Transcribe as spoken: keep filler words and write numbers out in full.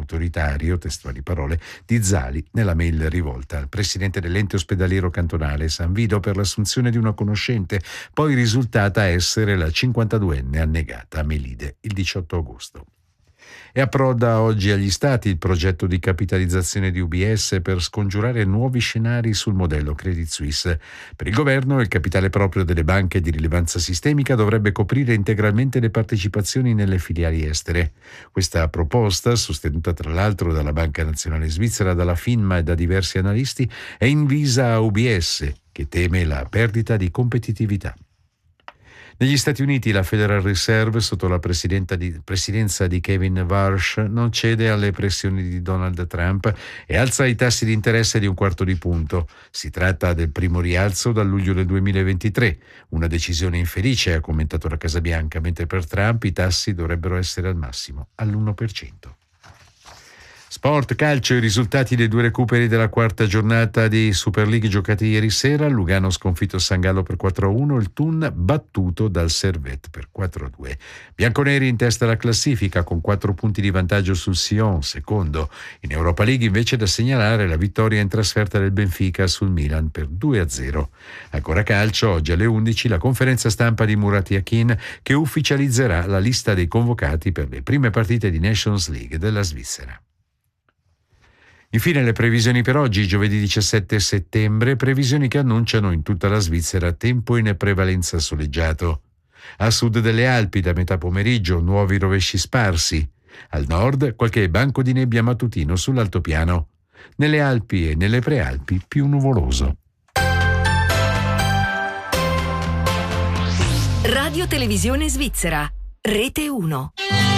autoritario, testuali parole, di Zali nella mail rivolta al presidente dell'ente ospedaliero cantonale San Vido per l'assunzione di una conoscente, poi risultata essere la cinquantaduenne annegata a Melide il diciotto agosto. E approda oggi agli Stati il progetto di capitalizzazione di U B S per scongiurare nuovi scenari sul modello Credit Suisse. Per il governo il capitale proprio delle banche di rilevanza sistemica dovrebbe coprire integralmente le partecipazioni nelle filiali estere. Questa proposta, sostenuta tra l'altro dalla Banca Nazionale Svizzera, dalla FINMA e da diversi analisti, è invisa a U B S, che teme la perdita di competitività. Negli Stati Uniti la Federal Reserve, sotto la di, presidenza di Kevin Warsh, non cede alle pressioni di Donald Trump e alza i tassi di interesse di un quarto di punto. Si tratta del primo rialzo dal luglio del duemilaventitré, una decisione infelice, ha commentato la Casa Bianca, mentre per Trump i tassi dovrebbero essere al massimo all'uno per cento. Sport, calcio, i risultati dei due recuperi della quarta giornata di Super League giocati ieri sera. Lugano sconfitto San Gallo per quattro a uno, il Thun battuto dal Servette per quattro a due. Bianconeri in testa alla classifica con quattro punti di vantaggio sul Sion, secondo. In Europa League invece da segnalare la vittoria in trasferta del Benfica sul Milan per due a zero. Ancora calcio, oggi alle undici la conferenza stampa di Murat Yakin che ufficializzerà la lista dei convocati per le prime partite di Nations League della Svizzera. Infine le previsioni per oggi, giovedì diciassette settembre, previsioni che annunciano in tutta la Svizzera tempo in prevalenza soleggiato. A sud delle Alpi da metà pomeriggio nuovi rovesci sparsi. Al nord qualche banco di nebbia mattutino sull'altopiano. Nelle Alpi e nelle Prealpi più nuvoloso. Radio Televisione Svizzera, Rete uno.